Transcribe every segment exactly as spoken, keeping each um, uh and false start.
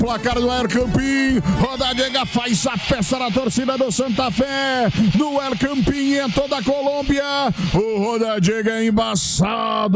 Placar do El Campín, Rodallega faz a festa na torcida do Santa Fé, no El Campín em toda a Colômbia. O Rodallega é embaçado,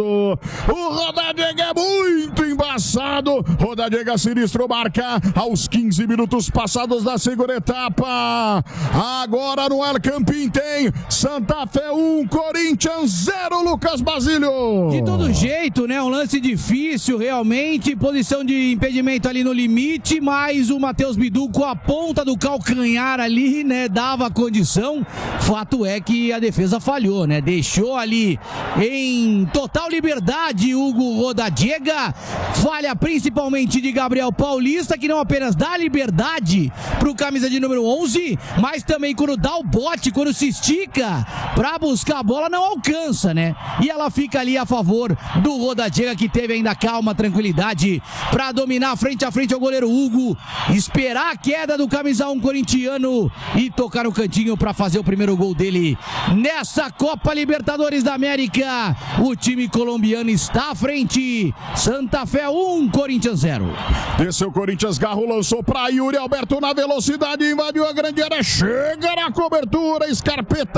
o Rodallega é muito embaçado. Rodallega sinistro marca aos quinze minutos passados da segunda etapa. Agora no El Campín tem Santa Fé um, Corinthians zero, Lucas Basílio. De todo jeito, né? Um lance difícil, realmente, posição de impedimento ali no limite, mas o Matheus Bidu com a ponta do calcanhar ali, né, dava condição. Fato é que a defesa falhou, né? Deixou ali em total liberdade Hugo Rodallega. Falha principalmente de Gabriel Paulista, que não apenas dá liberdade pro camisa de número onze, mas também quando dá o bote, quando se estica pra buscar a bola, não alcança, né? E ela fica ali a favor do Rodallega, que teve ainda calma, tranquilidade pra dominar frente a frente ao goleiro Hugo, esperar a queda do camisa um corintiano e tocar no cantinho para fazer o primeiro gol dele nessa Copa Libertadores da América. O time colombiano está à frente. Santa Fé um, Corinthians zero. Desceu o Corinthians, Garro lançou para Yuri Alberto na velocidade, invadiu a grande área, chega na cobertura, Scarpeta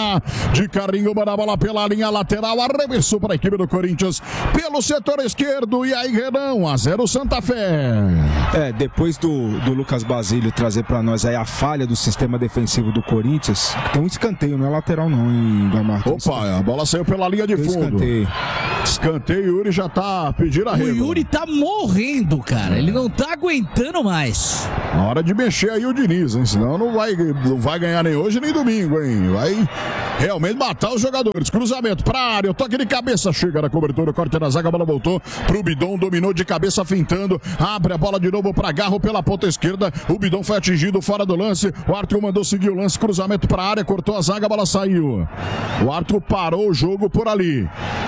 de carrinho, manda a bola pela linha lateral, arremessou para a equipe do Corinthians pelo setor esquerdo. E aí, Renan, um a zero Santa Fé. É, depois do, do Lucas Basílio trazer pra nós aí a falha do sistema defensivo do Corinthians, tem um escanteio, não é lateral não, hein, Gamarra? Opa, a bola saiu pela linha de tem fundo. Escanteio. Escanteio, o Yuri já tá pedindo a régua. O Yuri tá morrendo, cara, ele não tá aguentando mais. Na hora de mexer aí o Diniz, hein, senão não vai, não vai ganhar nem hoje nem domingo, hein, vai realmente matar os jogadores. Cruzamento pra área, o toque de cabeça, chega na cobertura, corte na zaga, a bola voltou pro Bidon, dominou de cabeça fintando, abre a bola de novo pra Garro pela ponta esquerda, o Bidon foi atingido fora do lance, o Arthur mandou seguir o lance, cruzamento pra área, cortou a zaga, a bola saiu. O Arthur parou o jogo por ali.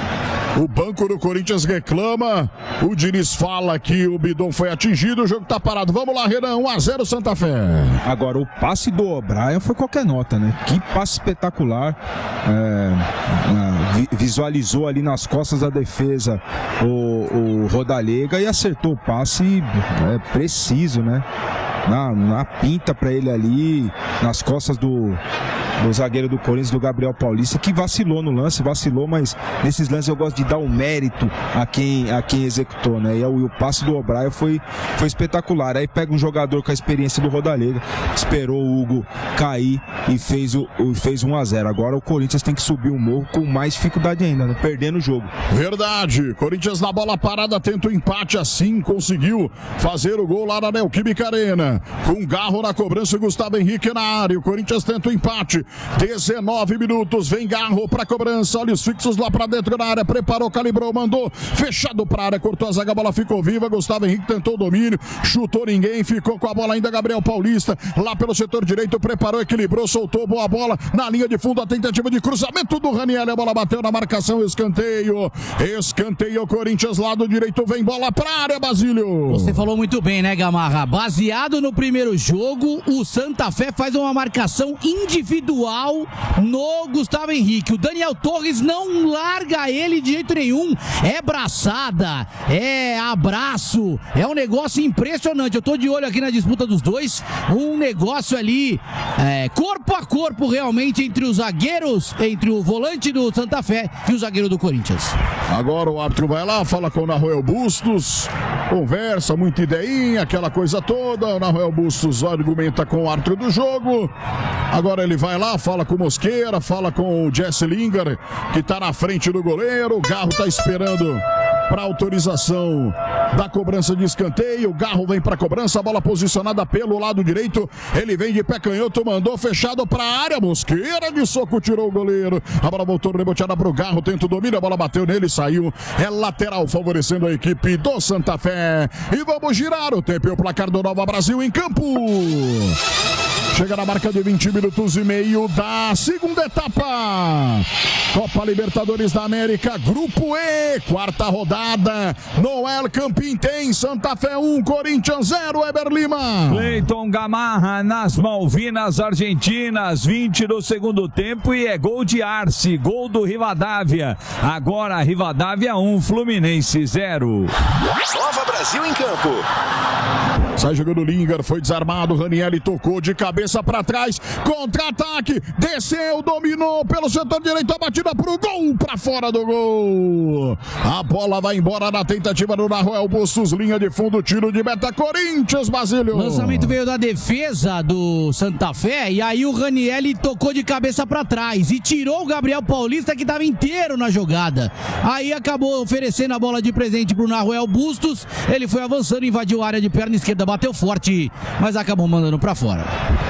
O banco do Corinthians reclama, o Diniz fala que o Bidon foi atingido, o jogo tá parado. Vamos lá, Renan, um a zero Santa Fé. Agora, o passe do O'Brien foi qualquer nota, né? Que passe espetacular. É, visualizou ali nas costas da defesa o, o Rodallega e acertou o passe é, preciso, né? Na, na pinta pra ele ali, nas costas do, do zagueiro do Corinthians, do Gabriel Paulista, que vacilou no lance, vacilou, mas nesses lances eu gosto de dar o um mérito a quem, a quem executou, né? E o, o passe do O'Brien foi, foi espetacular. Aí pega um jogador com a experiência do Rodallega, esperou o Hugo cair e fez o, o fez um a zero. Agora o Corinthians tem que subir o morro com mais dificuldade ainda, né? Perdendo o jogo. Verdade, Corinthians na bola parada tenta o empate, assim conseguiu fazer o gol lá na Neoquímica Arena. Com Garro na cobrança, Gustavo Henrique na área. O Corinthians tenta o empate. dezenove minutos. Vem Garro pra cobrança. Olha os fixos lá pra dentro da área. Preparou, calibrou, mandou. Fechado pra área. Cortou a zaga, a bola ficou viva. Gustavo Henrique tentou o domínio. Chutou ninguém. Ficou com a bola ainda Gabriel Paulista. Lá pelo setor direito. Preparou, equilibrou, soltou. Boa bola. Na linha de fundo, a tentativa de cruzamento do Raniel. A bola bateu na marcação. Escanteio. Escanteio. Corinthians, lado direito. Vem bola pra área, Basílio. Você falou muito bem, né, Gamarra? Baseado no primeiro jogo, o Santa Fé faz uma marcação individual no Gustavo Henrique. O Daniel Torres não larga ele de jeito nenhum. É braçada, é abraço, é um negócio impressionante. Eu tô de olho aqui na disputa dos dois. Um negócio ali, é, corpo a corpo realmente entre os zagueiros, entre o volante do Santa Fé e o zagueiro do Corinthians. Agora o árbitro vai lá, fala com o Nahuel Bustos, conversa, muita ideinha, aquela coisa toda. O Nahuel Bustos argumenta com o árbitro do jogo. Agora ele vai lá, fala com o Mosqueira, fala com o Jesse Lingard, que tá na frente do goleiro. O Garro tá esperando para autorização da cobrança de escanteio. O Garro vem para cobrança, a bola posicionada pelo lado direito. Ele vem de pé canhoto, mandou fechado para a área. Mosqueira de soco tirou o goleiro. A bola voltou reboteada para o Garro, tenta o domínio, a bola bateu nele, saiu. É lateral, favorecendo a equipe do Santa Fé. E vamos girar o tempo e o placar do Nova Brasil em campo. Chega na marca de vinte minutos e meio da segunda etapa. Copa Libertadores da América, Grupo E, quarta rodada. No El Campín tem Santa Fé um, Corinthians zero, Eber Lima. Cleiton Gamarra nas Malvinas Argentinas, vinte do segundo tempo e é gol de Arce, gol do Rivadavia. Agora Rivadavia um, Fluminense zero. Nova Brasil em campo. Sai jogando o Lingard, foi desarmado, Ranieri tocou de cabeça pra trás, contra-ataque, desceu, dominou pelo setor direito, a batida pro gol, pra fora do gol. A bola vai embora na tentativa do Nahuel Bustos, linha de fundo, tiro de meta, Corinthians, Basílio. O lançamento veio da defesa do Santa Fé e aí o Ranieri tocou de cabeça pra trás e tirou o Gabriel Paulista que tava inteiro na jogada. Aí acabou oferecendo a bola de presente pro Nahuel Bustos, ele foi avançando, invadiu a área de perna esquerda, bateu forte, mas acabou mandando pra fora.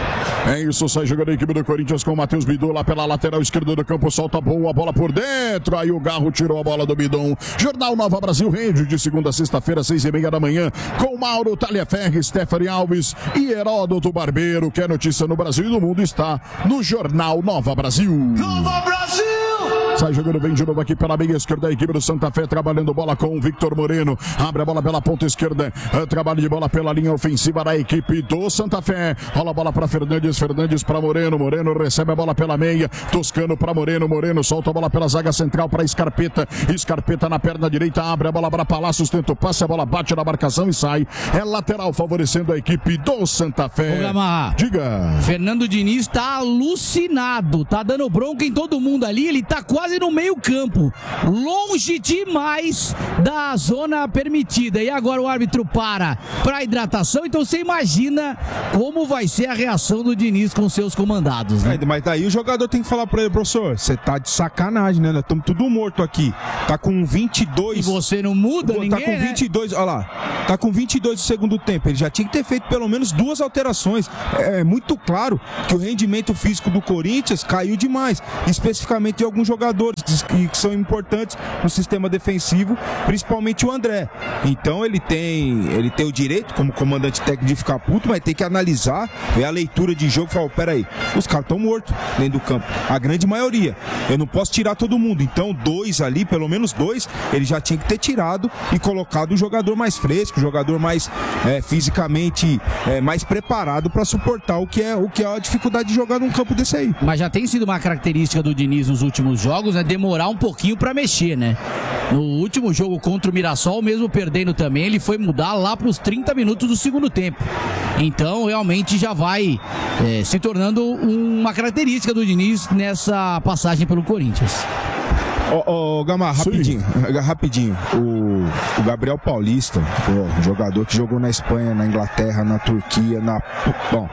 É isso, sai jogando a equipe do Corinthians com o Matheus Bidon lá pela lateral esquerda do campo, solta boa bola por dentro, aí o Garro tirou a bola do Bidon. Jornal Nova Brasil rende de segunda a sexta-feira, seis e meia da manhã, com Mauro Talhaferri, Stephanie Alves e Heródoto Barbeiro, que é notícia no Brasil e no mundo está no Jornal Nova Brasil. Nova Brasil! Sai jogando bem de novo aqui pela meia esquerda, a equipe do Santa Fé trabalhando bola com o Victor Moreno, abre a bola pela ponta esquerda, trabalho de bola pela linha ofensiva da equipe do Santa Fé, rola a bola para Fernandes, Fernandes para Moreno, Moreno recebe a bola pela meia, Toscano para Moreno, Moreno solta a bola pela zaga central para Scarpeta, Scarpeta na perna direita, abre a bola para Palácios, tenta o passe, a bola bate na marcação e sai, é lateral favorecendo a equipe do Santa Fé. Gamarra, diga. Fernando Diniz tá alucinado, tá dando bronca em todo mundo ali, ele tá quase no meio campo, longe demais da zona permitida, e agora o árbitro para para hidratação, então você imagina como vai ser a reação do Diniz com seus comandados, né? É, mas daí o jogador tem que falar pra ele, professor, você tá de sacanagem, né? Nós estamos tudo morto aqui, tá com vinte e dois... E você não muda Pô, ninguém, tá com vinte e dois, né? Olha lá, tá com vinte e dois do segundo tempo, ele já tinha que ter feito pelo menos duas alterações, é muito claro que o rendimento físico do Corinthians caiu demais, especificamente de alguns jogadores que são importantes no sistema defensivo, principalmente o André. Então ele tem, ele tem o direito, como comandante técnico, de ficar puto, mas tem que analisar, ver a leitura de jogo e falar, oh, peraí, os caras estão mortos dentro do campo, a grande maioria, eu não posso tirar todo mundo, então dois ali, pelo menos dois, ele já tinha que ter tirado e colocado o jogador mais fresco, o jogador mais é, fisicamente é, mais preparado para suportar o que, é, o que é a dificuldade de jogar num campo desse aí. Mas já tem sido uma característica do Diniz nos últimos jogos, né, demorar um pouquinho para mexer, né? No último jogo contra o Mirassol, mesmo perdendo também, ele foi mudar lá para os trinta minutos do segundo tempo. Então, realmente já vai é, se tornando uma característica do Diniz nessa passagem pelo Corinthians. Ô, oh, oh, Gamar, rapidinho, Sim. rapidinho. O, o Gabriel Paulista, pô, um jogador que jogou na Espanha, na Inglaterra, na Turquia, na... Bom,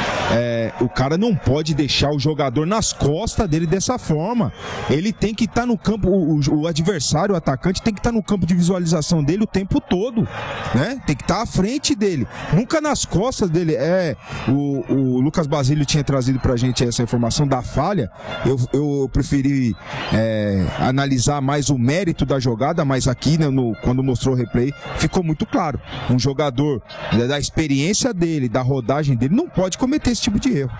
é, o cara não pode deixar o jogador nas costas dele dessa forma. Ele tem que estar tá no campo, o, o adversário, o atacante, tem que estar tá no campo de visualização dele o tempo todo, né? Tem que estar tá à frente dele, nunca nas costas dele. É, o, o Lucas Basílio tinha trazido pra gente essa informação da falha. Eu, eu preferi é, analisar mais o mérito da jogada, mas aqui, né, no, quando mostrou o replay, ficou muito claro. Um jogador da experiência dele, da rodagem dele, não pode cometer esse tipo de erro.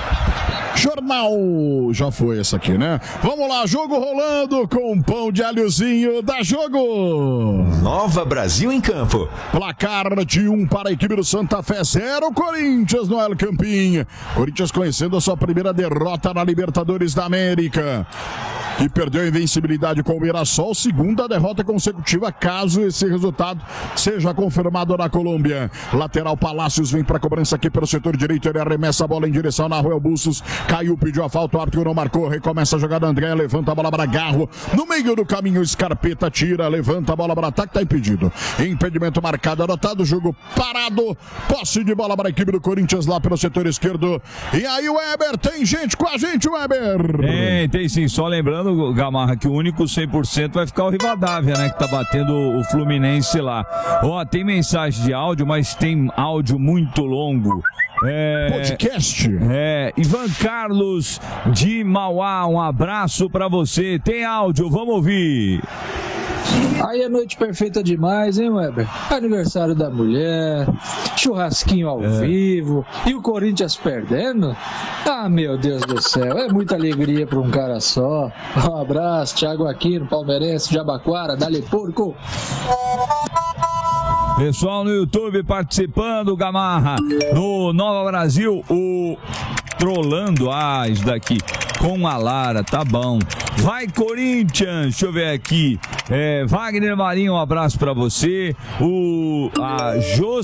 Jornal, já foi essa aqui, né? Vamos lá, jogo rolando com pão de alhozinho da Jogo. Nova Brasil em campo. Placar de um para a equipe do Santa Fé, zero Corinthians no El Campín. Corinthians conhecendo a sua primeira derrota na Libertadores da América. E perdeu a invencibilidade com o Mirassol, segunda derrota consecutiva, caso esse resultado seja confirmado na Colômbia. Lateral Palácios vem para a cobrança aqui pelo setor direito, ele arremessa a bola em direção na Nahuel Bustos, caiu, pediu a falta, o Arthur não marcou, recomeça a jogada, André levanta a bola para Garro, no meio do caminho, Scarpeta tira, levanta a bola para ataque, tá impedido. Impedimento marcado, anotado, jogo parado, posse de bola para a equipe do Corinthians lá pelo setor esquerdo. E aí o Weber, tem gente com a gente, Weber? Tem, tem sim, só lembrando, Gamarra, que o único cem por cento vai ficar o Rivadavia, né, que tá batendo o Fluminense lá. Ó, tem mensagem de áudio, mas tem áudio muito longo. É, podcast. É, Ivan Carlos de Mauá, um abraço pra você. Tem áudio, vamos ouvir. Aí é noite perfeita demais, hein, Weber? Aniversário da mulher, churrasquinho ao é. vivo e o Corinthians perdendo? Ah, meu Deus do céu, é muita alegria para um cara só. Um abraço, Thiago Aquino, palmeirense, Jabaquara, dale porco. Pessoal no YouTube participando, Gamarra, no Nova Brasil, o Trolando, ah, isso daqui, com a Lara, tá bom. Vai Corinthians, deixa eu ver aqui, É, Wagner Marinho, um abraço pra você. O a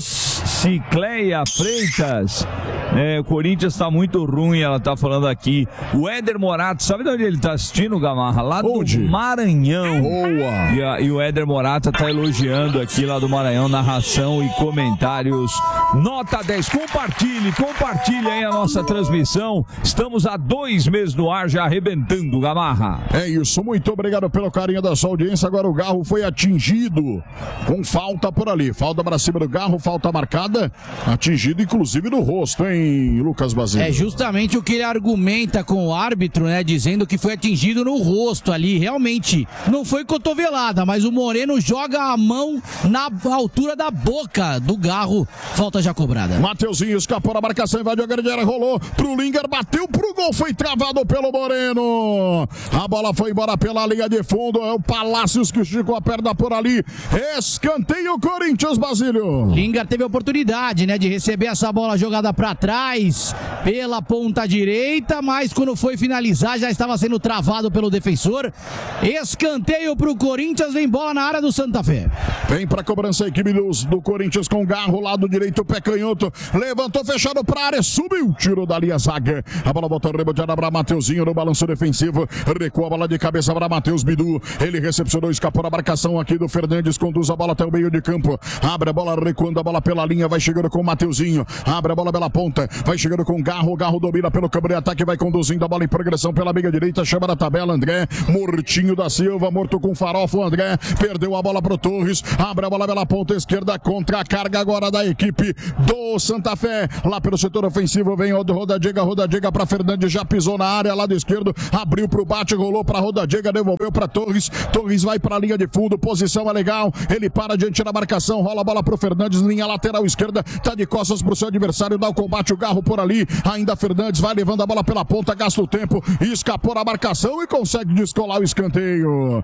Josicleia Freitas, é, o Corinthians tá muito ruim, ela tá falando aqui. O Éder Morato, sabe de onde ele tá assistindo, Gamarra? Lá do onde? Maranhão. Boa! E, a, e o Éder Morata tá elogiando aqui lá do Maranhão, narração e comentários. Nota dez, compartilhe, compartilhe aí a nossa transmissão. Estamos há dois meses no ar, já arrebentando, Gamarra. É isso, muito obrigado pelo carinho da sua audiência. Agora o Garro foi atingido com falta por ali. Falta pra cima do Garro, falta marcada. Atingido inclusive no rosto, hein, Lucas Basílio? É justamente o que ele argumenta com o árbitro, né? Dizendo que foi atingido no rosto ali. Realmente, não foi cotovelada, mas o Moreno joga a mão na altura da boca do Garro. Falta já cobrada. Mateuzinho escapou da marcação, invadiu a grande área, rolou pro Linger, bateu pro gol, foi travado pelo Moreno. A bola foi embora pela linha de fundo, é o Palácios que esticou a perna por ali. Escanteio Corinthians, Basílio. Linger teve a oportunidade, né, de receber essa bola jogada pra trás pela ponta direita, mas quando foi finalizar já estava sendo travado pelo defensor. Escanteio pro Corinthians, vem bola na área do Santa Fé. Vem pra cobrança a equipe do, do Corinthians com Garro, lado direito, pé canhoto, levantou, fechado pra área, subiu, tirou dali a zaga. A bola voltou reboteada pra Mateuzinho no balanço defensivo, recua a bola de cabeça para Matheus Bidu. Ele recepcionou, escapou da marcação aqui do Fernandes, conduz a bola até o meio de campo, abre a bola, recuando a bola pela linha, vai chegando com o Mateuzinho, abre a bola pela ponta, vai chegando com Garro, Garro domina pelo campo de ataque, vai conduzindo a bola em progressão pela meia direita, chama da tabela André, Mortinho da Silva, morto com farofa, André, perdeu a bola pro Torres, abre a bola pela ponta esquerda, contra a carga agora da equipe do Santa Fé, lá pelo setor ofensivo, vem o Rodadiega, Rodadiega pra Fernandes, já pisou na área, lado esquerdo, abriu pro bate, rolou pra Rodadiega, devolveu pra Torres, Torres vai pra linha de fundo, posição é legal, ele para diante da marcação, rola a bola pro Fernandes, linha lateral esquerda, tá de costas pro seu adversário, dá o combate, o Garro por ali, ainda Fernandes vai levando a bola pela ponta, gasta o tempo, escapou na marcação e consegue descolar o escanteio.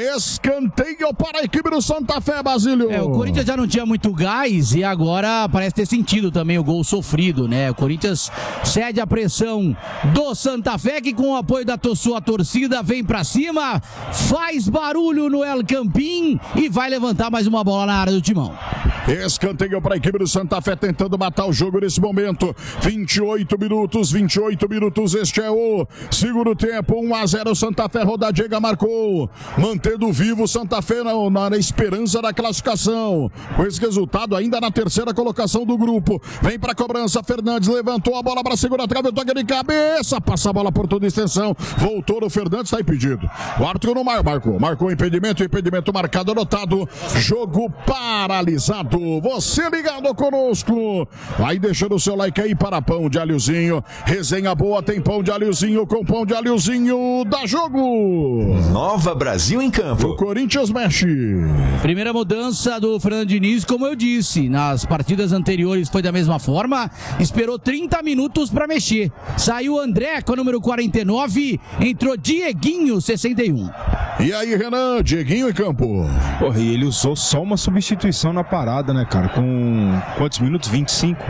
Escanteio para a equipe do Santa Fé, Basílio. É, o Corinthians já não tinha muito gás e agora parece ter sentido também o gol sofrido, né? O Corinthians cede a pressão do Santa Fé, que com o apoio da sua torcida vem pra cima, faz barulho no El Campín e vai levantar mais uma bola na área do Timão. Escanteio para a equipe do Santa Fé tentando matar o jogo nesse momento. vinte e oito minutos, vinte e oito minutos. Este é o segundo tempo. um a zero Santa Fé. Rodadiega marcou. Mantendo vivo o Santa Fé na, na esperança da classificação. Com esse resultado, ainda na terceira colocação do grupo. Vem para a cobrança. Fernandes levantou a bola para a segunda trave. Toca de cabeça. Passa a bola por toda a extensão. Voltou no Fernandes. Está impedido. O árbitro não marcou. Marcou impedimento. Impedimento marcado, anotado. Jogo paralisado. Você ligado conosco, vai deixando o seu like aí para Pão de Alhozinho, resenha boa, tem Pão de Alhozinho com Pão de Alhozinho, dá jogo. Nova Brasil em campo. O Corinthians mexe. Primeira mudança do Fernando Diniz, como eu disse, nas partidas anteriores foi da mesma forma, esperou trinta minutos para mexer. Saiu André com o número quarenta e nove, entrou Dieguinho, sessenta e um. E aí, Renan, Dieguinho em campo. Porra, e ele usou só uma substituição na parada, né, cara? Com quantos minutos? vinte e cinco?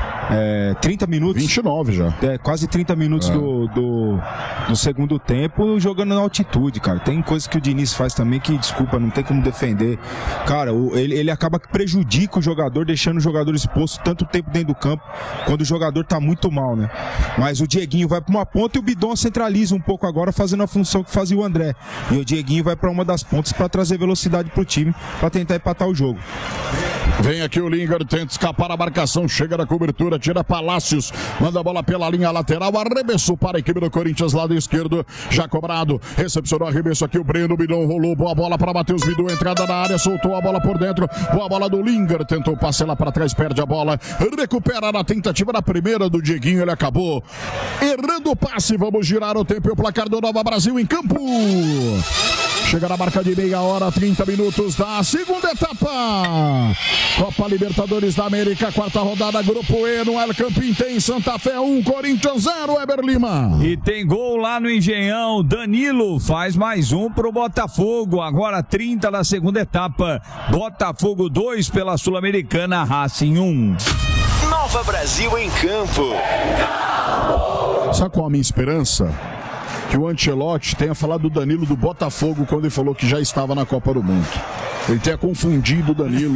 É, trinta minutos. vinte e nove já. É, quase trinta minutos é. do, do, do segundo tempo jogando na altitude, cara. Tem coisa que o Diniz faz também que, desculpa, não tem como defender. Cara, o, ele, ele acaba que prejudica o jogador, deixando o jogador exposto tanto tempo dentro do campo, quando o jogador tá muito mal, né? Mas o Dieguinho vai pra uma ponta e o Bidon centraliza um pouco agora, fazendo a função que fazia o André. E o Dieguinho vai pra uma das pontas pra trazer velocidade pro time, pra tentar empatar o jogo. Vem aqui o Linger, tenta escapar a marcação, chega na cobertura, tira Palácios, manda a bola pela linha lateral, arremesso para a equipe do Corinthians, lado esquerdo, já cobrado, recepcionou arremesso aqui, o Breno Bidon rolou, boa bola para Matheus Bidu, entrada na área, soltou a bola por dentro, boa bola do Linger, tentou passar lá para trás, perde a bola, recupera na tentativa da primeira do Dieguinho, ele acabou errando o passe, vamos girar o tempo e o placar do Nova Brasil em campo. Chega na marca de meia hora, trinta minutos da segunda etapa. Copa Libertadores da América, quarta rodada, Grupo E, no El Campín tem Santa Fé um, Corinthians zero, Eber Lima. E tem gol lá no Engenhão, Danilo faz mais um pro Botafogo, agora trinta da segunda etapa. Botafogo dois pela Sul-Americana, Racing um. Nova Brasil em campo. Sabe qual a minha esperança? que o Ancelotti tenha falado do Danilo do Botafogo quando ele falou que já estava na Copa do Mundo. Ele tenha confundido o Danilo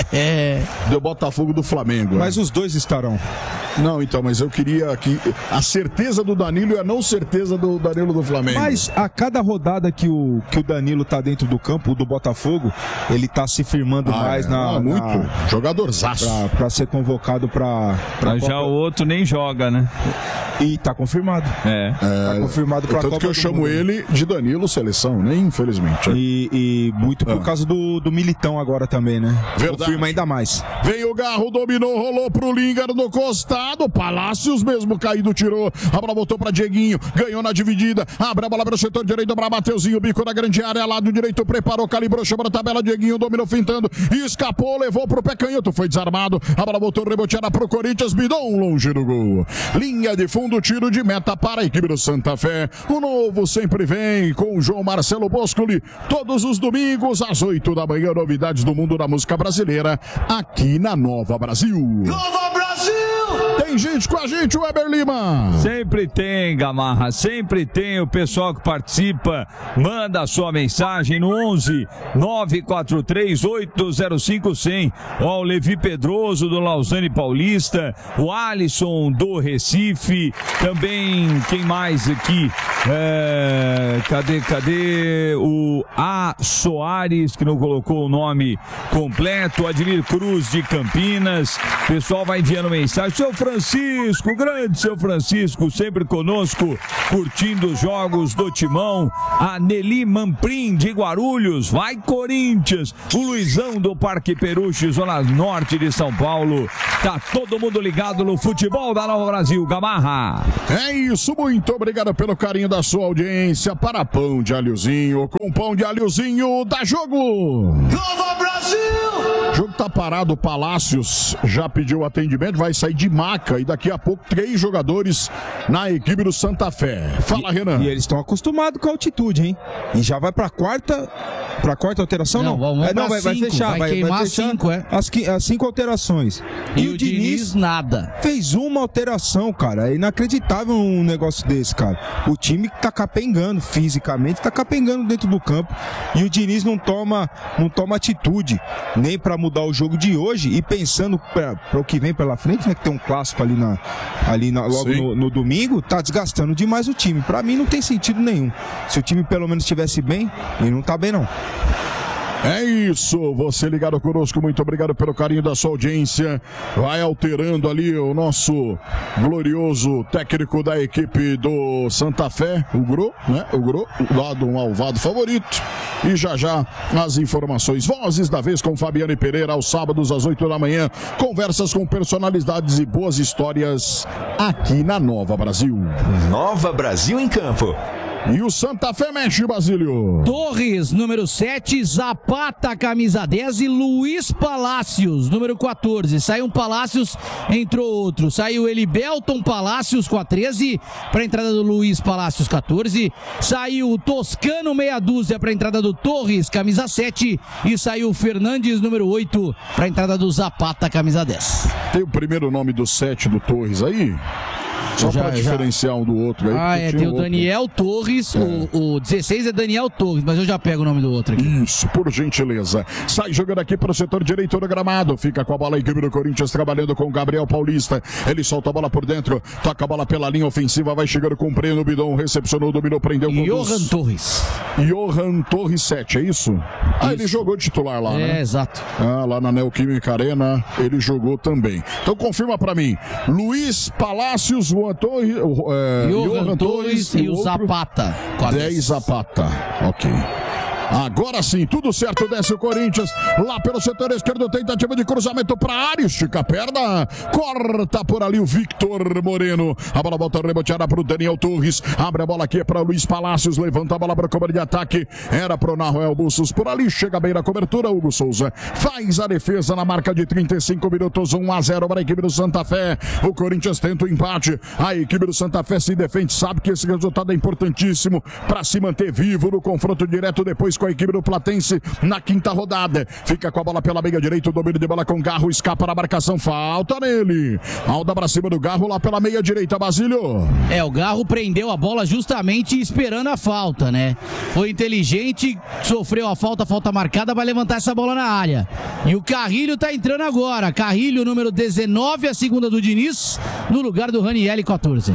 do Botafogo do Flamengo. Mas né? os dois estarão. Não, então, mas eu queria que a certeza do Danilo e a não certeza do Danilo do Flamengo. Mas a cada rodada que o, que o Danilo tá dentro do campo, o do Botafogo, ele tá se firmando ah, mais é, na... Ah, muito. Na, jogadorzaço. Pra, pra ser convocado pra... pra Mas já o outro nem joga, né? E tá confirmado. É. Tá é confirmado pra tanto Copa que eu do chamo Mundo. ele de Danilo Seleção, né? Infelizmente. E, e muito por ah. causa do, do Militão agora também, né? Verdade. Confirma ainda mais. Veio o Garro, dominou, rolou pro Lingard no costado. Palácios mesmo caído, tirou. A bola voltou pra Dieguinho, ganhou na dividida. Abre a bola para o setor direito para Mateuzinho. Bico na grande área, lado direito, preparou, calibrou, chamou na tabela. Dieguinho dominou, fintando, escapou, levou pro pé canhoto, foi desarmado. A bola voltou reboteada pro Corinthians, Bidon longe do gol. Linha de fundo, tiro de meta para a equipe do Santa Fé. O novo sempre vem com o João Marcelo Boscoli. Todos os domingos, às oito da manhã, novidades do mundo da música brasileira, aqui na Nova Brasil. Nova Brasil! Tem gente com a gente, Weber Lima. Sempre tem, Gamarra, sempre tem o pessoal que participa. Manda a sua mensagem no onze nove quatro três oito zero cinco cem. Ó, o Levi Pedroso do Lausanne Paulista, o Alisson do Recife, também quem mais aqui? É, cadê, cadê o A. Soares, que não colocou o nome completo, o Admir Cruz de Campinas. O pessoal vai enviando mensagem. Seu Francisco, grande seu Francisco, sempre conosco, curtindo os jogos do Timão. A Nelly Mamprim de Guarulhos, vai Corinthians. O Luizão do Parque Peruche, zona norte de São Paulo. Tá todo mundo ligado no futebol da Nova Brasil, Gamarra. É isso, muito obrigado pelo carinho da sua audiência. Para Pão de Alhozinho, com Pão de Alhozinho, dá jogo! Nova Brasil! O jogo tá parado, o Palácios já pediu atendimento, vai sair de maca e daqui a pouco três jogadores na equipe do Santa Fé. Fala, e, Renan. E eles estão acostumados com a altitude, hein? E já vai pra quarta, pra quarta alteração, não? Não, vamos é, não pra vai, vai cinco, fechar, vai vai, queimar vai fechar cinco, é. As, as cinco alterações. E, e o Diniz, Diniz nada. Fez uma alteração, cara. É inacreditável um negócio desse, cara. O time tá capengando fisicamente, tá capengando dentro do campo. E o Diniz não toma, não toma atitude nem pra mudar o jogo de hoje e pensando para o que vem pela frente, né? Que tem um clássico ali, na, ali na, logo no, no domingo, tá desgastando demais o time. Pra mim não tem sentido nenhum. Se o time pelo menos estivesse bem, ele não tá bem não. É isso, você ligado conosco, muito obrigado pelo carinho da sua audiência. Vai alterando ali o nosso glorioso técnico da equipe do Santa Fé, o Gro, né? O Gro, lado um malvado favorito. E já já as informações, vozes da vez com Fabiane Pereira, aos sábados às oito da manhã. Conversas com personalidades e boas histórias aqui na Nova Brasil. Nova Brasil em campo. E o Santa Fé mexe, Basílio. Torres, número sete, Zapata, camisa dez e Luiz Palácios, número quatorze. Saiu um Palácios, entrou outro. Saiu Elibelton Palácios com a treze, para a entrada do Luiz Palácios, quatorze. Saiu o Toscano, meia dúzia, para a entrada do Torres, camisa sete. E saiu o Fernandes, número oito, para a entrada do Zapata, camisa dez. Tem o primeiro nome do sete do Torres aí? Só para diferenciar um do outro aí. Ah, é, tem o outro. Daniel Torres, é. o, o dezesseis é Daniel Torres, mas eu já pego o nome do outro aqui. Isso, por gentileza. Sai jogando aqui para o setor direito do gramado, fica com a bola a equipe do Corinthians trabalhando com o Gabriel Paulista. Ele solta a bola por dentro, toca a bola pela linha ofensiva, vai chegando com o Breno Bidon, recepcionou, dominou, prendeu. Johan Torres. Johan Torres sete, é isso? Ah, isso. Ele jogou de titular lá, é, né? É, exato. Ah, lá na Neoquímica Arena, ele jogou também. Então confirma para mim, Luiz Palácios, Juan Torres... É, Johan Torres e o Zapata. dez Zapata. Ok. Agora sim, tudo certo, desce o Corinthians, lá pelo setor esquerdo, tentativa de cruzamento para a área, estica a perna, corta por ali o Victor Moreno, a bola volta reboteada para o Daniel Torres, abre a bola aqui para o Luiz Palácios, levanta a bola para o cobertura de ataque, era para o Nahuel Bustos, por ali chega bem na cobertura, Hugo Souza faz a defesa na marca de trinta e cinco minutos, um a zero para a equipe do Santa Fé, o Corinthians tenta o empate, a equipe do Santa Fé se defende, sabe que esse resultado é importantíssimo para se manter vivo no confronto direto depois com a equipe do Platense na quinta rodada. Fica com a bola pela meia direita, o domínio de bola com Garro, escapa na marcação, falta nele. Alda pra cima do Garro lá pela meia direita, Basílio. É, o Garro prendeu a bola justamente esperando a falta, né? Foi inteligente, sofreu a falta, falta marcada, vai levantar essa bola na área. E o Carrilho tá entrando agora. Carrilho, número dezenove, a segunda do Diniz, no lugar do Ranieri, quatorze.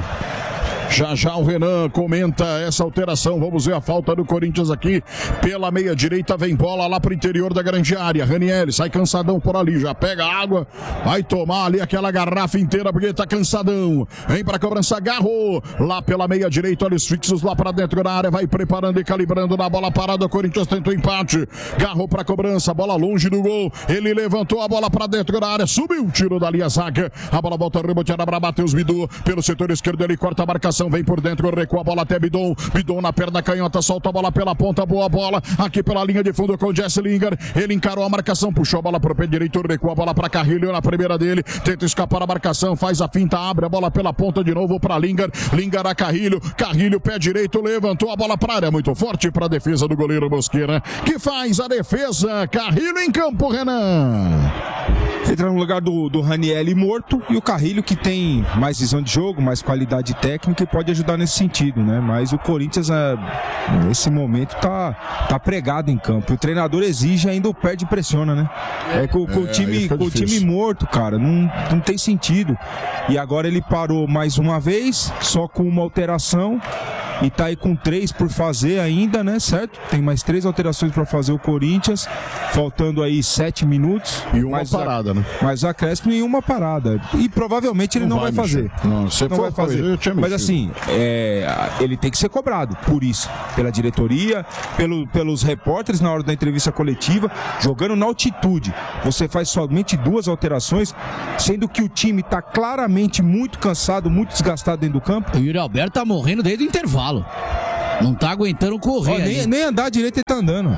Já já o Renan comenta essa alteração. Vamos ver a falta do Corinthians aqui. Pela meia direita vem bola lá pro interior da grande área. Ranieri sai cansadão por ali. Já pega água. Vai tomar ali aquela garrafa inteira porque tá cansadão. Vem pra cobrança, Garro. Lá pela meia direita, olhos fixos lá pra dentro da área. Vai preparando e calibrando na bola parada. O Corinthians tenta o empate. Garro pra cobrança. Bola longe do gol. Ele levantou a bola pra dentro da área. Subiu o tiro dali a zaga. A bola volta reboteada pra Matheus Bidu. Pelo setor esquerdo ele corta a marcação. Vem por dentro, recua a bola até Bidon. Bidon na perna canhota, solta a bola pela ponta, boa bola. Aqui pela linha de fundo com o Jesse Lingard. Ele encarou a marcação, puxou a bola pro pé direito, recua a bola pra Carrilho na primeira dele. Tenta escapar a marcação, faz a finta, abre a bola pela ponta de novo pra Lingard. Lingard a Carrilho. Carrilho, pé direito, levantou a bola pra área. Muito forte pra defesa do goleiro Mosqueira, que faz a defesa. Carrilho em campo, Renan. Entra no lugar do, do Ranieri morto e o Carrilho, que tem mais visão de jogo, mais qualidade técnica e pode ajudar nesse sentido, né? Mas o Corinthians, é, nesse momento, tá, tá pregado em campo. E o treinador exige ainda o perde e pressiona, né? É com, com, é, o, time, com o time morto, cara, não, não tem sentido. E agora ele parou mais uma vez, só com uma alteração. E tá aí com três por fazer ainda, né? Certo? Tem mais três alterações para fazer o Corinthians. Faltando aí sete minutos. E uma parada, a, né? Mas o acréscimo em uma parada. E provavelmente ele não, não vai, vai fazer. Não, você não vai fazer. Eu tinha Mas assim, é, ele tem que ser cobrado por isso. Pela diretoria, pelo, pelos repórteres na hora da entrevista coletiva, jogando na altitude. Você faz somente duas alterações, sendo que o time tá claramente muito cansado, muito desgastado dentro do campo. O Yuri Alberto tá morrendo desde o intervalo. Não tá aguentando correr. Ó, nem, nem andar direito ele tá andando.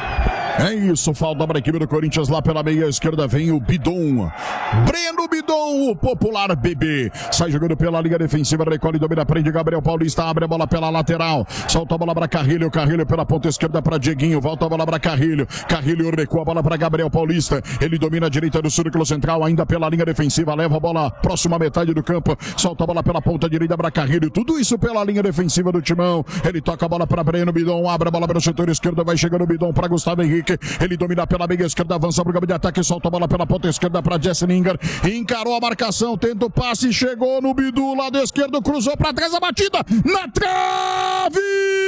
É isso, falta para a equipe do Corinthians lá pela meia esquerda, vem o Bidon. Breno Bidon, o popular bebê. Sai jogando pela linha defensiva, recolhe, domina, prende Gabriel Paulista, abre a bola pela lateral. Solta a bola para Carrilho, Carrilho pela ponta esquerda para Dieguinho, volta a bola para Carrilho. Carrilho recua a bola para Gabriel Paulista. Ele domina a direita do círculo central, ainda pela linha defensiva, leva a bola próxima à metade do campo. Solta a bola pela ponta direita para Carrilho. Tudo isso pela linha defensiva do Timão. Ele toca a bola para Breno Bidon, abre a bola para o setor esquerdo, vai chegando o Bidon para Gustavo Henrique. Ele domina pela meia esquerda, avança para o campo de ataque, solta a bola pela ponta esquerda para Jesse Lingard. Encarou a marcação, tenta o passe, chegou no Bidu, lado esquerdo, cruzou para trás, a batida na trave!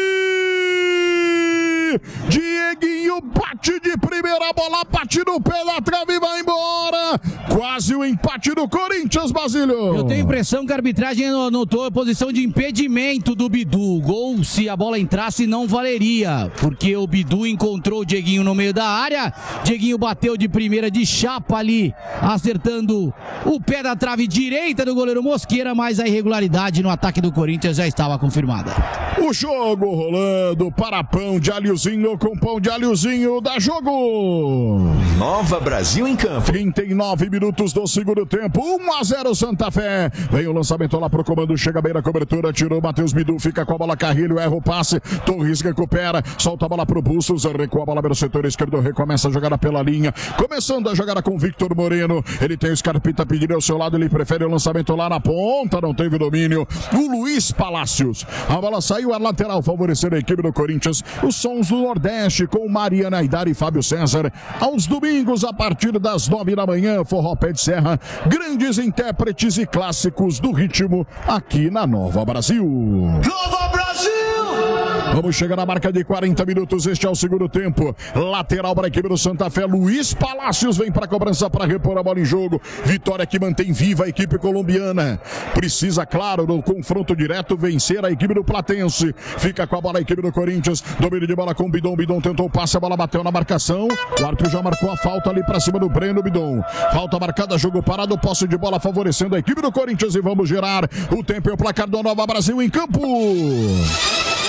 Dieguinho bate de primeira, bola bate no pé da trave e vai embora. Quase o empate do Corinthians, Basílio. Eu tenho a impressão que a arbitragem anotou a posição de impedimento do Bidu. Gol, se a bola entrasse, não valeria, porque o Bidu encontrou o Dieguinho no meio da área. Dieguinho bateu de primeira de chapa ali, acertando o pé da trave direita do goleiro Mosqueira, mas a irregularidade no ataque do Corinthians já estava confirmada. O jogo rolando para pão de alhozinho com pão de alhozinho, dá jogo. Nova Brasil em campo. trinta e nove minutos do segundo tempo, um a zero Santa Fé. Vem o lançamento lá pro comando, chega bem na cobertura, tirou Matheus Bidu, fica com a bola, Carrilho erra o passe, Torres recupera, solta a bola pro Bustos, recua a bola pelo setor esquerdo, recomeça a jogada pela linha, começando a jogada com Victor Moreno, ele tem o Scarpita pedindo ao seu lado, ele prefere o lançamento lá na ponta, não teve domínio, o Luiz Palácios, a bola saiu a lateral, favorecendo a equipe do Corinthians. Os sons do Nordeste com Mariana Aidar e Fábio César, aos domingos a partir das nove da manhã, Forró Pé de Serra, grandes intérpretes e clássicos do ritmo aqui na Nova Brasil. Nova Brasil! Vamos chegar na marca de quarenta minutos, este é o segundo tempo. Lateral para a equipe do Santa Fé, Luiz Palácios vem para a cobrança para repor a bola em jogo. Vitória que mantém viva a equipe colombiana. Precisa, claro, no confronto direto, vencer a equipe do Platense. Fica com a bola a equipe do Corinthians. Domínio de bola com o Bidon. Bidon tentou o passe, a bola bateu na marcação. O árbitro já marcou a falta ali para cima do Breno Bidon. Falta marcada, jogo parado, posse de bola favorecendo a equipe do Corinthians e vamos girar o tempo e o placar do Nova Brasil em campo.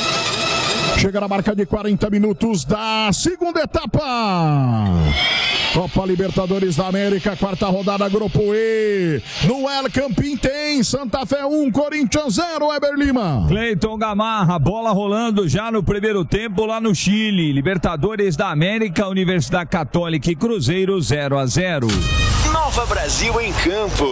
Chega na marca de quarenta minutos da segunda etapa. Copa Libertadores da América, quarta rodada, Grupo E. No El Campín tem Santa Fé um, Corinthians zero, Weber Lima. Cleiton Gamarra, bola rolando já no primeiro tempo lá no Chile. Libertadores da América, Universidade Católica e Cruzeiro zero a zero. Nova Brasil em campo.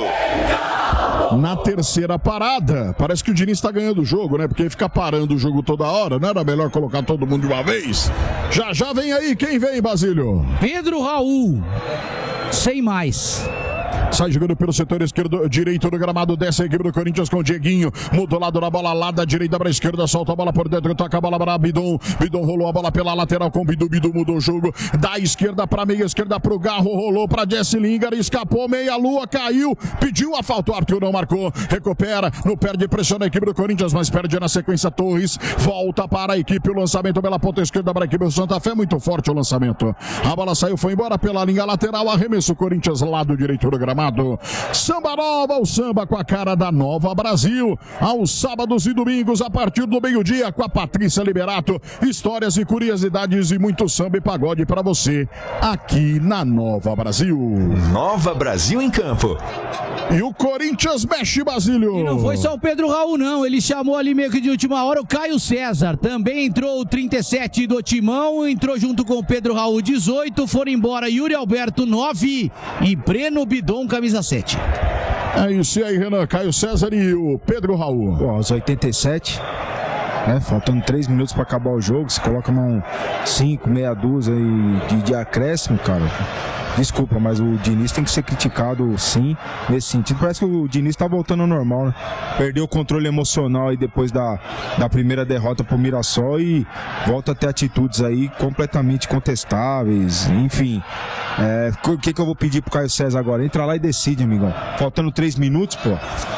Na terceira parada, parece que o Diniz está ganhando o jogo, né? Porque ele fica parando o jogo toda hora, não era melhor colocar todo mundo de uma vez? Já já vem aí, quem vem, Basílio? Pedro Raul, sem mais. Sai jogando pelo setor esquerdo, direito do gramado, desce a equipe do Corinthians com o Dieguinho, muda o lado da bola lá da direita para a esquerda, solta a bola por dentro, toca a bola para Bidon, Bidon rolou a bola pela lateral com o Bidu, Bidu mudou o jogo, da esquerda para meia esquerda pro Garro, rolou para Jesse Lingard, escapou, meia lua, caiu, pediu a falta, o Arthur não marcou, recupera, não perde, pressiona a equipe do Corinthians, mas perde na sequência Torres, volta para a equipe, o lançamento pela ponta esquerda para a equipe do Santa Fé, muito forte o lançamento, a bola saiu, foi embora pela linha lateral, arremesso Corinthians, lado direito do gramado. Samba Nova, o samba com a cara da Nova Brasil, aos sábados e domingos a partir do meio-dia com a Patrícia Liberato, histórias e curiosidades e muito samba e pagode para você aqui na Nova Brasil. Nova Brasil em campo. E o Corinthians mexe, Basílio. E não foi só o Pedro Raul, não. Ele chamou ali meio que de última hora o Caio César. Também entrou o trinta e sete do Timão, entrou junto com o Pedro Raul, dezoito. Foram embora Yuri Alberto, nove. E Breno Bidon, camisa sete. É isso aí, Renan. Caio César e o Pedro Raul. Pô, aos oitenta e sete, né, faltando três minutos para acabar o jogo, você coloca uma cinco, meia dúzia de, de acréscimo, cara. Desculpa, mas o Diniz tem que ser criticado, sim, nesse sentido. Parece que o Diniz tá voltando ao normal, né? Perdeu o controle emocional aí depois da, da primeira derrota pro Mirassol e volta a ter atitudes aí completamente contestáveis, enfim. É, o que que eu vou pedir pro Caio César agora? Entra lá e decide, amigão. Faltando três minutos, pô.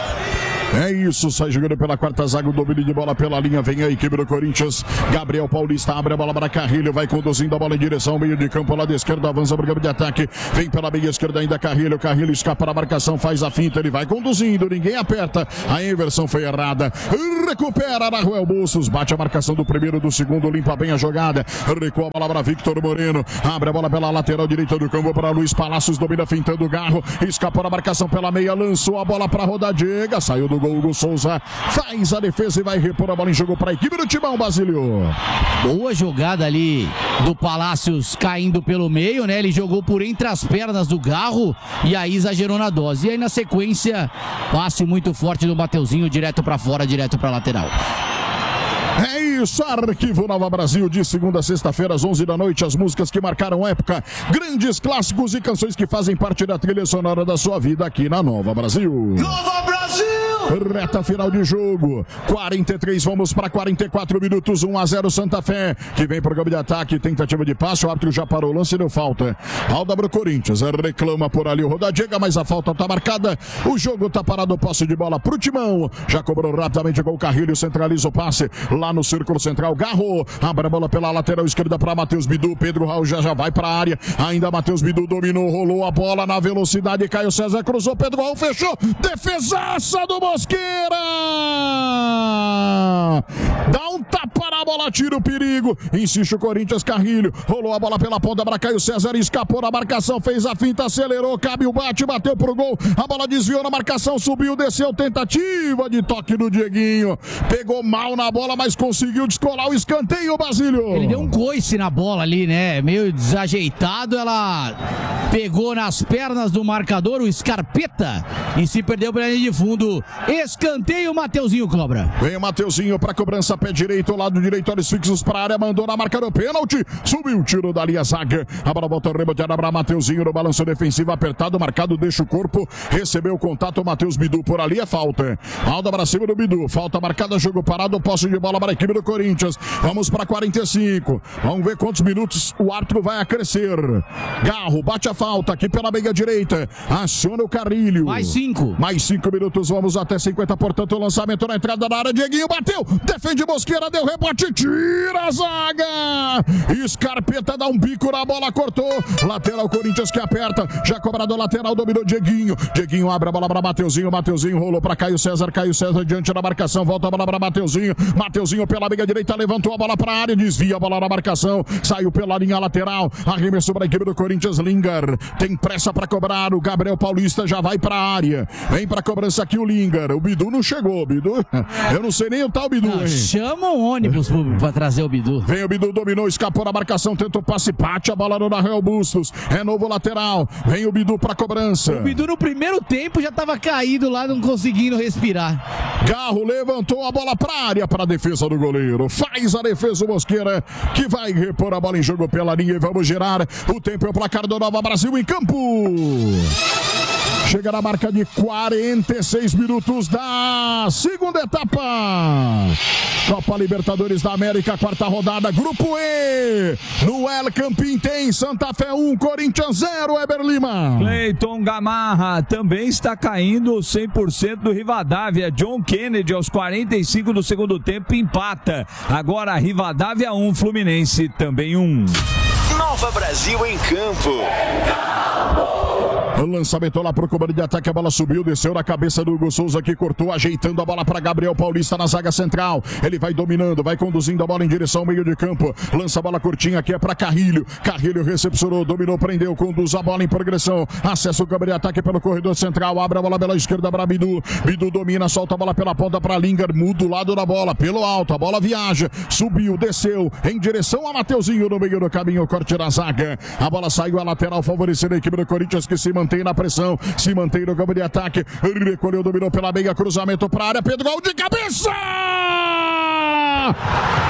É isso, sai jogando pela quarta zaga, o domínio de bola pela linha, vem a equipe do Corinthians, Gabriel Paulista abre a bola para Carrilho, vai conduzindo a bola em direção ao meio de campo, lado esquerdo, avança para o campo de ataque, vem pela meia esquerda ainda Carrilho, Carrilho escapa da marcação, faz a finta, ele vai conduzindo, ninguém aperta, a inversão foi errada, recupera Rafael Bustos, bate a marcação do primeiro, do segundo, limpa bem a jogada, recua a bola para Victor Moreno, abre a bola pela lateral direita do campo para Luiz Palácios, domina fintando o Garro, escapou da marcação pela meia, lançou a bola para Rodadiega, saiu do gol do Souza, faz a defesa e vai repor a bola em jogo para a equipe do Timão, Basílio. Boa jogada ali do Palácios caindo pelo meio, né? Ele jogou por entre as pernas do Garro e aí exagerou na dose. E aí na sequência, passe muito forte do Mateuzinho direto para fora, direto para lateral. É isso, Arquivo Nova Brasil, de segunda a sexta-feira, às onze da noite, as músicas que marcaram época, grandes clássicos e canções que fazem parte da trilha sonora da sua vida aqui na Nova Brasil. Nova Brasil! Reta final de jogo, quarenta e três, vamos para quarenta e quatro minutos, um a zero Santa Fé, que vem pro campo de ataque, tentativa de passe, o árbitro já parou o lance e deu falta. Alda pro Corinthians, reclama por ali o Rodadiega, mas a falta tá marcada, o jogo tá parado, posse de bola pro Timão, já cobrou rapidamente com o Carrilho, centraliza o passe, lá no círculo central, Garro, abre a bola pela lateral esquerda para Matheus Bidu, Pedro Raul já já vai para a área, ainda Matheus Bidu dominou, rolou a bola na velocidade, Caio César cruzou, Pedro Raul fechou, defesaça do Mosqueira, dá um tapa na bola, tira o perigo, insiste o Corinthians, Carrilho, rolou a bola pela ponta para Caio César, escapou da marcação, fez a finta, acelerou, cabe o bate, bateu pro gol, a bola desviou na marcação, subiu, desceu, tentativa de toque do Dieguinho, pegou mal na bola, mas conseguiu descolar o escanteio, Basílio. Ele deu um coice na bola ali, né? Meio desajeitado, ela pegou nas pernas do marcador, o Scarpeta, e se perdeu pra linha de fundo. Escanteio, Mateuzinho cobra. Vem o Mateuzinho pra cobrança, pé direito, lado direito, olhos fixos pra área, mandou na marca do pênalti, subiu o tiro dali a zaga, a bola volta reboteada pra Mateuzinho no balanço defensivo, apertado, marcado, deixa o corpo, recebeu o contato, o Matheus Bidu por ali, é falta. Alda pra cima do Bidu, falta marcada, jogo parado, posse de bola para a equipe do Corinthians, vamos para quarenta e cinco, vamos ver quantos minutos o árbitro vai acrescer. Garro, bate a falta aqui pela meia direita, aciona o Carrilho. Mais cinco. Mais cinco minutos, vamos até cinquenta, portanto o lançamento na entrada da área, Dieguinho bateu, defende Mosqueira, deu rebote, tira a zaga. Scarpeta dá um bico na bola, cortou. Lateral Corinthians que aperta. Já cobrado lateral, dominou Dieguinho. Dieguinho abre a bola para Mateuzinho. Mateuzinho rolou para Caio César. Caio César diante da marcação. Volta a bola para Mateuzinho. Mateuzinho pela meia direita, levantou a bola para a área, desvia a bola na marcação. Saiu pela linha lateral. Arremessou para a equipe do Corinthians. Lingar tem pressa para cobrar. O Gabriel Paulista já vai para a área. Vem para cobrança aqui o Lingar. O Bidu não chegou. Bidu, eu não sei nem o tal Bidu. Não, chama um ônibus para trazer o Bidu. Vem o Bidu, dominou, escapou na marcação, tenta o passe, bate a bola no Nahuel Bustos. É novo lateral. Vem o Bidu para cobrança. O Bidu no primeiro tempo já estava caído lá, não conseguindo respirar. Garro levantou a bola para a área, para a defesa do goleiro. Faz a defesa o Mosqueira, que vai repor a bola em jogo pela linha e vamos girar. O tempo é o placar do Nova Brasil em campo. Chega na marca de quarenta e seis minutos da segunda etapa. Copa Libertadores da América, quarta rodada, Grupo E. No El Campín tem Santa Fé um, Corinthians zero, Eber Lima. Cleiton Gamarra também está caindo cem por cento do Rivadavia. John Kennedy aos quarenta e cinco do segundo tempo empata. Agora Rivadavia um, Fluminense também um. Nova Brasil em campo. O lançamento lá pro comando de ataque, a bola subiu, desceu na cabeça do Hugo Souza, que cortou, ajeitando a bola para Gabriel Paulista na zaga central. Ele vai dominando, vai conduzindo a bola em direção ao meio de campo. Lança a bola curtinha aqui, é para Carrilho. Carrilho recepcionou, dominou, prendeu, conduz a bola em progressão. Acessa o campo de ataque pelo corredor central, abre a bola pela esquerda para Bidu. Bidu domina, solta a bola pela ponta para Lingar, muda o lado da bola, pelo alto, a bola viaja, subiu, desceu, em direção a Mateuzinho no meio do caminho, corte da zaga. A bola saiu a lateral, favorecendo a equipe do Corinthians, que se mantém na pressão, se mantém no campo de ataque, recolheu, dominou pela meia, cruzamento para a área, Pedro, gol de cabeça!